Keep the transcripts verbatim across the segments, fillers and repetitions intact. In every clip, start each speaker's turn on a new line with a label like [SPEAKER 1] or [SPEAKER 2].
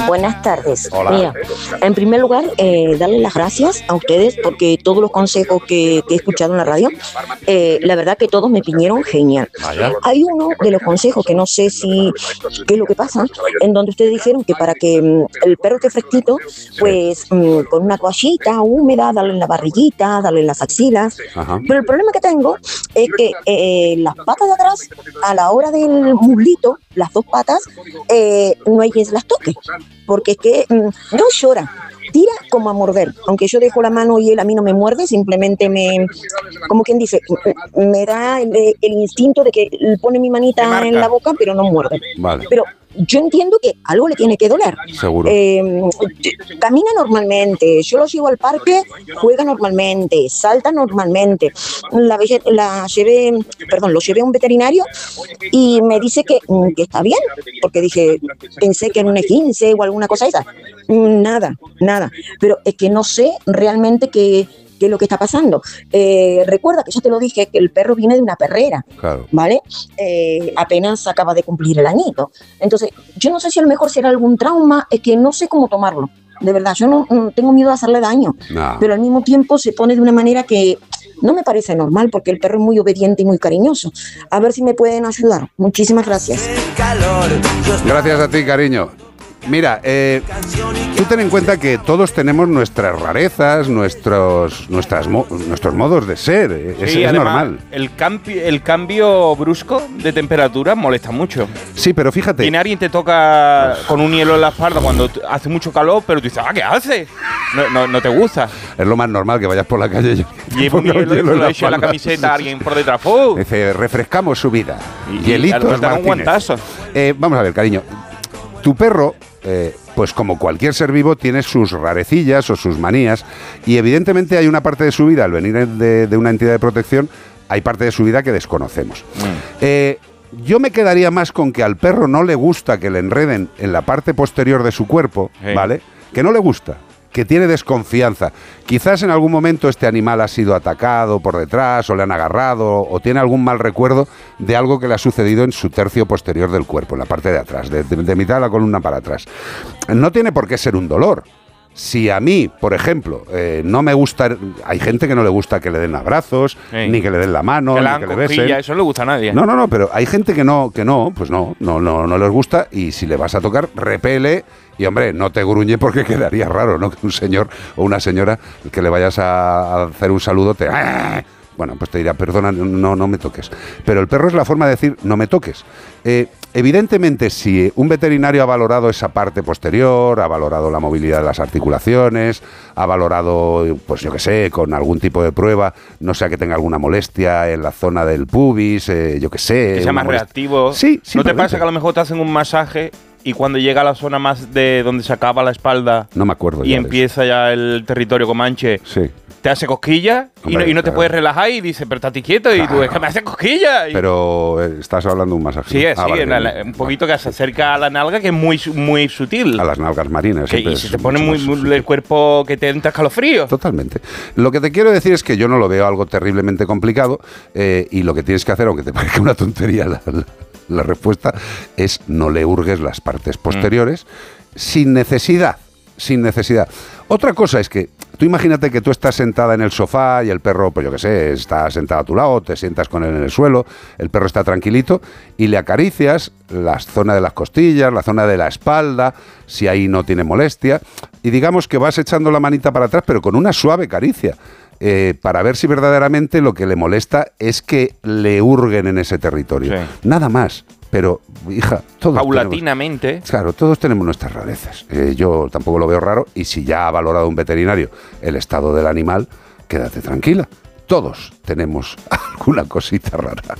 [SPEAKER 1] Buenas tardes.
[SPEAKER 2] Hola.
[SPEAKER 1] Mira, en primer lugar, eh, darle las gracias a ustedes porque todos los consejos que, que he escuchado en la radio, eh, la verdad que todos me vinieron genial.
[SPEAKER 2] Vaya.
[SPEAKER 1] Hay uno de los consejos que no sé si qué es lo que pasa, en donde ustedes dijeron que para que mm, el perro esté fresquito, pues mm, con una toallita húmeda, darle en la barriguita, darle en las axilas.
[SPEAKER 2] Ajá.
[SPEAKER 1] Pero el problema que tengo es que eh, las patas de atrás, a la hora del muslito, las dos patas, eh, no hay quien se las toque, porque es que mm, no llora, tira como a morder, aunque yo dejo la mano y él a mí no me muerde, simplemente me, como quien dice, m- me da el, el instinto de que pone mi manita en la boca, pero no muerde.
[SPEAKER 2] Vale.
[SPEAKER 1] Pero yo entiendo que algo le tiene que doler.
[SPEAKER 2] Seguro.
[SPEAKER 1] Eh, camina normalmente, yo lo llevo al parque, juega normalmente, salta normalmente. La, ve- la llevé, perdón, lo llevé a un veterinario y me dice que, que está bien, porque dije, pensé que era un esguince o alguna cosa esa. Nada, nada. Pero es que no sé realmente qué, qué es lo que está pasando. Eh, recuerda que ya te lo dije, que el perro viene de una perrera.
[SPEAKER 2] Claro.
[SPEAKER 1] ¿Vale? Eh, apenas acaba de cumplir el añito. Entonces, yo no sé si a lo mejor será algún trauma, es que no sé cómo tomarlo. De verdad, yo no, no tengo miedo de hacerle daño,
[SPEAKER 2] Nah.
[SPEAKER 1] pero al mismo tiempo se pone de una manera que no me parece normal, porque el perro es muy obediente y muy cariñoso. A ver si me pueden ayudar. Muchísimas gracias.
[SPEAKER 2] Gracias a ti, cariño. Mira, eh, tú ten en cuenta que todos tenemos nuestras rarezas, nuestros, nuestras mo- nuestros modos de ser. Es,
[SPEAKER 3] Sí,
[SPEAKER 2] es
[SPEAKER 3] además,
[SPEAKER 2] normal.
[SPEAKER 3] El, campi- el cambio brusco de temperatura molesta mucho.
[SPEAKER 2] Sí, pero fíjate.
[SPEAKER 3] Viene alguien te toca con un hielo en la espalda cuando t- hace mucho calor, pero tú dices, ah, ¿qué hace? No, no, no te gusta.
[SPEAKER 2] Es lo más normal que vayas por la calle y
[SPEAKER 3] Y
[SPEAKER 2] ponga
[SPEAKER 3] un hielo,
[SPEAKER 2] hielo en
[SPEAKER 3] lo echa la
[SPEAKER 2] espalda.
[SPEAKER 3] camiseta a alguien por detrás. ¡Uh!
[SPEAKER 2] Dice, refrescamos su vida.
[SPEAKER 3] Y- y
[SPEAKER 2] Hielitos
[SPEAKER 3] al- al dar un
[SPEAKER 2] Martínez.
[SPEAKER 3] guantazo.
[SPEAKER 2] Eh, vamos a ver, cariño. Tu perro, eh, pues como cualquier ser vivo, tiene sus rarecillas o sus manías. Y evidentemente hay una parte de su vida, al venir de, de una entidad de protección, hay parte de su vida que desconocemos. Eh, yo me quedaría más con que al perro no le gusta que le enreden en la parte posterior de su cuerpo,
[SPEAKER 3] Sí.
[SPEAKER 2] ¿vale? Que no le gusta, que tiene desconfianza. Quizás en algún momento este animal ha sido atacado por detrás o le han agarrado o tiene algún mal recuerdo de algo que le ha sucedido en su tercio posterior del cuerpo, en la parte de atrás, de, de- de mitad de la columna para atrás. No tiene por qué ser un dolor. Si a mí, por ejemplo, eh, no me gusta, hay gente que no le gusta que le den abrazos,
[SPEAKER 3] Sí.
[SPEAKER 2] ni que le den la mano,
[SPEAKER 3] Que
[SPEAKER 2] ni
[SPEAKER 3] la
[SPEAKER 2] que le besen.
[SPEAKER 3] cosquilla, eso no le gusta a nadie.
[SPEAKER 2] No, no, no, pero hay gente que no, que no, pues no, no, no, no les gusta y si le vas a tocar, repele y hombre, no te gruñe porque quedaría raro, ¿no? Que un señor o una señora que le vayas a a hacer un saludo te... Bueno, pues te dirá, perdona, no, no me toques. Pero el perro es la forma de decir, no me toques. Eh, evidentemente, si un veterinario ha valorado esa parte posterior, ha valorado la movilidad de las articulaciones, ha valorado, pues yo qué sé, con algún tipo de prueba, no sea que tenga alguna molestia en la zona del pubis, eh, yo qué sé.
[SPEAKER 3] Que sea
[SPEAKER 2] una
[SPEAKER 3] más
[SPEAKER 2] molestia-
[SPEAKER 3] reactivo.
[SPEAKER 2] Sí,
[SPEAKER 3] ¿No te
[SPEAKER 2] simplemente.
[SPEAKER 3] pasa que a lo mejor te hacen un masaje y cuando llega a la zona más de donde se acaba la espalda
[SPEAKER 2] No me acuerdo
[SPEAKER 3] y
[SPEAKER 2] ya de
[SPEAKER 3] empieza ya el territorio comanche,
[SPEAKER 2] Sí.
[SPEAKER 3] te hace cosquillas y no,
[SPEAKER 2] Hombre,
[SPEAKER 3] y no te
[SPEAKER 2] claro.
[SPEAKER 3] puedes relajar y dices, pero estate quieto, y tú,
[SPEAKER 2] Claro.
[SPEAKER 3] es que me hace cosquillas. Y-
[SPEAKER 2] Pero eh, estás hablando de un masaje.
[SPEAKER 3] sí,
[SPEAKER 2] Ah,
[SPEAKER 3] sí,
[SPEAKER 2] vale,
[SPEAKER 3] la-
[SPEAKER 2] bien.
[SPEAKER 3] la- un poquito que se acerca a la nalga, que es muy, su- muy sutil.
[SPEAKER 2] A las nalgas marinas.
[SPEAKER 3] Que-
[SPEAKER 2] siempre
[SPEAKER 3] y
[SPEAKER 2] es
[SPEAKER 3] se te pone
[SPEAKER 2] mucho
[SPEAKER 3] muy,
[SPEAKER 2] más
[SPEAKER 3] muy-
[SPEAKER 2] sutil.
[SPEAKER 3] el cuerpo que te entra escalofrío.
[SPEAKER 2] Totalmente. Lo que te quiero decir es que yo no lo veo algo terriblemente complicado eh, y lo que tienes que hacer, aunque te parezca una tontería la, la- la respuesta, es no le hurgues las partes posteriores sin necesidad. Sin necesidad. Otra cosa es que tú imagínate que tú estás sentada en el sofá y el perro, pues yo qué sé, está sentado a tu lado, te sientas con él en el suelo, el perro está tranquilito y le acaricias la zona de las costillas, la zona de la espalda, si ahí no tiene molestia, y digamos que vas echando la manita para atrás, pero con una suave caricia. Eh, para ver si verdaderamente lo que le molesta es que le hurguen en ese territorio.
[SPEAKER 3] Sí.
[SPEAKER 2] Nada más. Pero, hija, todos tenemos,
[SPEAKER 3] Paulatinamente.
[SPEAKER 2] claro, todos tenemos nuestras rarezas. Eh, yo tampoco lo veo raro y si ya ha valorado un veterinario el estado del animal, quédate tranquila. Todos tenemos alguna cosita rara.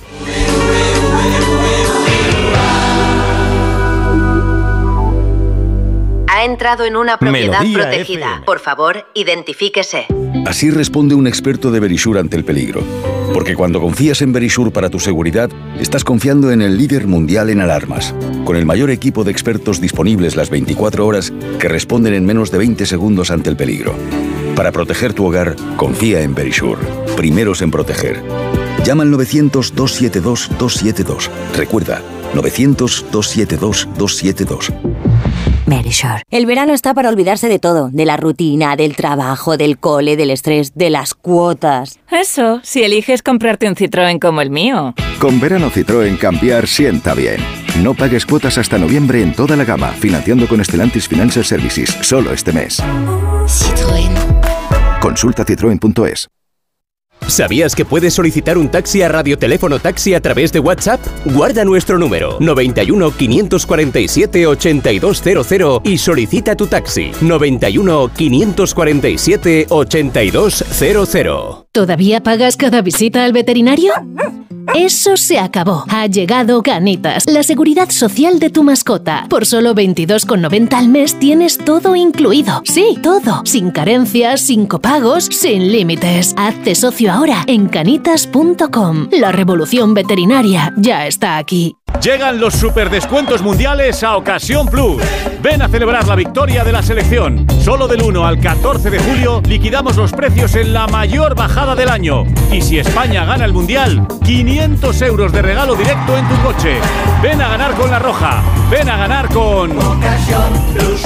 [SPEAKER 4] Ha entrado en una propiedad
[SPEAKER 5] Melodía
[SPEAKER 4] protegida.
[SPEAKER 5] F M.
[SPEAKER 4] Por favor, identifíquese.
[SPEAKER 5] Así responde un experto de Verisure ante el peligro. Porque cuando confías en Verisure para tu seguridad, estás confiando en el líder mundial en alarmas, con el mayor equipo de expertos disponibles las veinticuatro horas que responden en menos de veinte segundos ante el peligro. Para proteger tu hogar, confía en Verisure. Primeros en proteger. Llama al novecientos, dos siete dos, dos siete dos. Recuerda, novecientos, dos siete dos, dos siete dos.
[SPEAKER 6] Verisure. El verano está para olvidarse de todo, de la rutina, del trabajo, del cole, del estrés, de las cuotas.
[SPEAKER 7] Eso, si eliges comprarte un Citroën como el mío.
[SPEAKER 8] Con verano Citroën cambiar sienta bien. No pagues cuotas hasta noviembre en toda la gama, financiando con Stellantis Financial Services, solo este mes.
[SPEAKER 9] Citroën.
[SPEAKER 8] Consulta citroen punto es.
[SPEAKER 10] ¿Sabías que puedes solicitar un taxi a Radioteléfono Taxi a través de WhatsApp? Guarda nuestro número noventa y uno, quinientos cuarenta y siete, ochenta y dos cero cero y solicita tu taxi noventa y uno, quinientos cuarenta y siete, ochenta y dos cero cero.
[SPEAKER 11] ¿Todavía pagas cada visita al veterinario? Eso se acabó. Ha llegado Canitas, la seguridad social de tu mascota. Por solo veintidós con noventa al mes tienes todo incluido. Sí, todo. Sin carencias, sin copagos, sin límites. Hazte socio ahora en canitas punto com. La revolución veterinaria ya está aquí.
[SPEAKER 12] Llegan los superdescuentos mundiales a Ocasión Plus. Ven a celebrar la victoria de la selección. Solo del uno al catorce de julio liquidamos los precios en la mayor bajada del año. Y si España gana el mundial, quinientos euros de regalo directo en tu coche. Ven a ganar con La Roja. Ven a ganar con Ocasión Plus.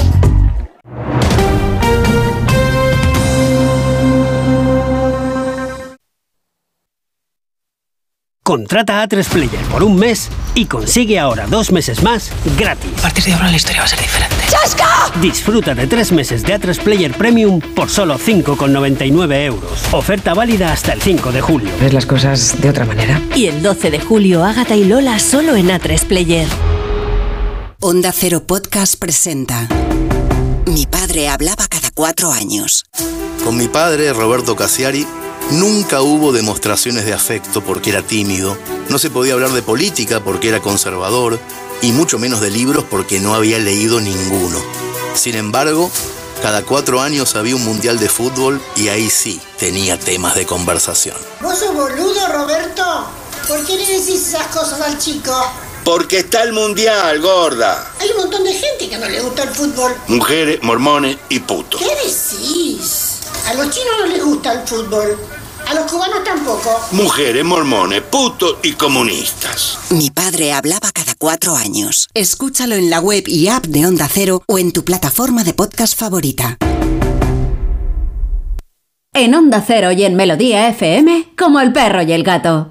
[SPEAKER 13] Contrata a tres Player por un mes y consigue ahora dos meses más gratis.
[SPEAKER 14] A partir de ahora la historia va a ser diferente.
[SPEAKER 13] ¡Chasca! Disfruta de tres meses de A tres Player Premium por solo cinco con noventa y nueve euros. Oferta válida hasta el cinco de julio.
[SPEAKER 14] Ves las cosas de otra manera.
[SPEAKER 6] Y el doce de julio, Ágata y Lola solo en A tres Player.
[SPEAKER 15] Onda Cero Podcast presenta Mi padre hablaba cada cuatro años.
[SPEAKER 16] Con mi padre, Roberto Casiari, nunca hubo demostraciones de afecto porque era tímido, no se podía hablar de política porque era conservador y mucho menos de libros porque no había leído ninguno. Sin embargo, cada cuatro años había un mundial de fútbol y ahí sí tenía temas de conversación.
[SPEAKER 17] ¿Vos sos boludo, Roberto? ¿Por qué le decís esas cosas al chico?
[SPEAKER 18] Porque está el mundial, gorda.
[SPEAKER 17] Hay un montón de gente que no le gusta el fútbol.
[SPEAKER 18] Mujeres, mormones y putos.
[SPEAKER 17] ¿Qué decís? A los chinos no les gusta el fútbol. A los cubanos tampoco.
[SPEAKER 18] Mujeres, mormones, putos y comunistas.
[SPEAKER 15] Mi padre hablaba cada cuatro años. Escúchalo en la web y app de Onda Cero o en tu plataforma de podcast favorita.
[SPEAKER 19] En Onda Cero y en Melodía F M, como el perro y el gato.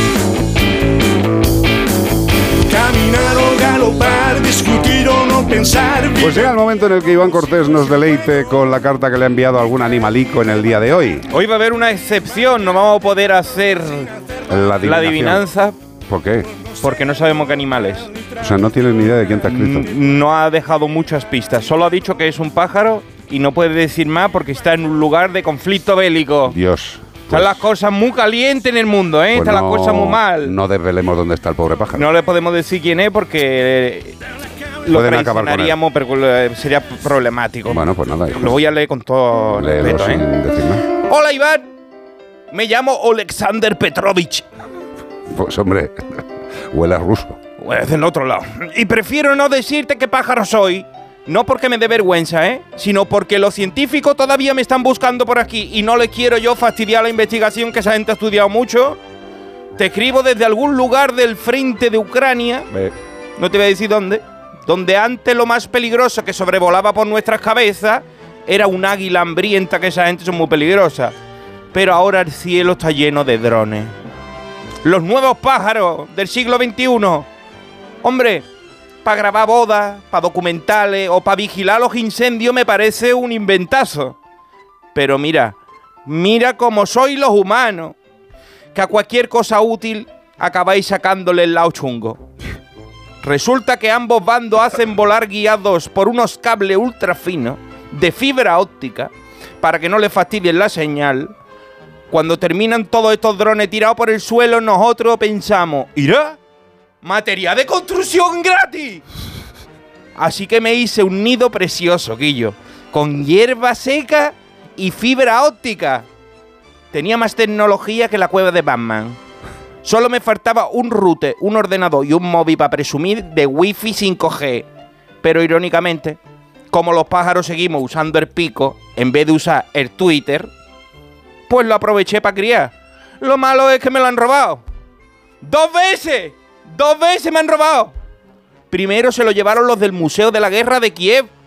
[SPEAKER 20] Caminar o galopar, discutir o no pensar.
[SPEAKER 2] Pues llega el momento en el que Iván Cortés nos deleite con la carta que le ha enviado algún animalico en el día de hoy.
[SPEAKER 3] Hoy va a haber una excepción, no vamos a poder hacer
[SPEAKER 2] la,
[SPEAKER 3] la adivinanza.
[SPEAKER 2] ¿Por qué?
[SPEAKER 3] Porque no sabemos qué animal es.
[SPEAKER 2] O sea, no tienes ni idea de quién te ha escrito.
[SPEAKER 3] No ha dejado muchas pistas, solo ha dicho que es un pájaro y no puede decir más porque está en un lugar de conflicto bélico.
[SPEAKER 2] Dios.
[SPEAKER 3] Están las cosas muy calientes en el mundo, ¿eh?
[SPEAKER 2] Pues
[SPEAKER 3] Están
[SPEAKER 2] no,
[SPEAKER 3] las cosas muy mal.
[SPEAKER 2] No desvelemos dónde está el pobre pájaro.
[SPEAKER 3] No le podemos decir quién es porque lo traicionaríamos, pero sería problemático.
[SPEAKER 2] Bueno, pues nada. Hijo.
[SPEAKER 3] Lo voy a leer con todo
[SPEAKER 2] Léelo
[SPEAKER 3] respeto,
[SPEAKER 2] sin
[SPEAKER 3] ¿eh?
[SPEAKER 2] decir nada.
[SPEAKER 3] Hola, Iván. Me llamo Alexander Petrovich.
[SPEAKER 2] Pues hombre, huele a ruso.
[SPEAKER 3] Pues del otro lado. Y prefiero no decirte qué pájaro soy. No porque me dé vergüenza, ¿eh? Sino porque los científicos todavía me están buscando por aquí y no le quiero yo fastidiar la investigación que esa gente ha estudiado mucho. Te escribo desde algún lugar del frente de Ucrania.
[SPEAKER 2] Ve.
[SPEAKER 3] No te voy a decir dónde. Donde antes lo más peligroso que sobrevolaba por nuestras cabezas era un águila hambrienta, que esa gente son muy peligrosas. Pero ahora el cielo está lleno de drones. Los nuevos pájaros del siglo veintiuno. Hombre, para grabar bodas, para documentales o para vigilar los incendios me parece un inventazo. Pero mira, mira cómo sois los humanos, que a cualquier cosa útil acabáis sacándole el lado chungo. Resulta que ambos bandos hacen volar guiados por unos cables ultra finos de fibra óptica para que no les fastidien la señal. Cuando terminan todos estos drones tirados por el suelo, nosotros pensamos, ¿irá? ¡Material de construcción gratis! Así que me hice un nido precioso, Guillo, con hierba seca y fibra óptica. Tenía más tecnología que la cueva de Batman. Solo me faltaba un router, un ordenador y un móvil para presumir de wifi cinco G. Pero irónicamente, como los pájaros seguimos usando el pico en vez de usar el Twitter, pues lo aproveché para criar. Lo malo es que me lo han robado. ¡Dos veces! ¡Dos veces me han robado! Primero se lo llevaron los del Museo de la Guerra de Kiev,